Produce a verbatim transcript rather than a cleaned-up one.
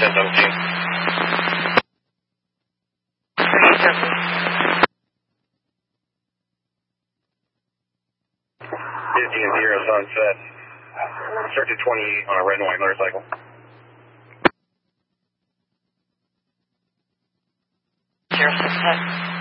ten seventeen. fifteen zero sunset. Circuit twenty-eight on a red and white motorcycle. Zero sunset.